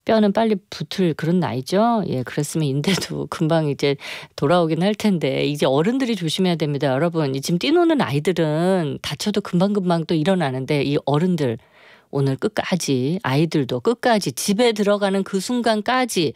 뼈는 빨리 붙을 그런 나이죠. 예 그랬으면 인대도 금방 이제 돌아오긴 할 텐데 이제 어른들이 조심해야 됩니다. 여러분 이 지금 뛰노는 아이들은 다쳐도 금방금방 또 일어나는데 이 어른들 오늘 끝까지 아이들도 끝까지 집에 들어가는 그 순간까지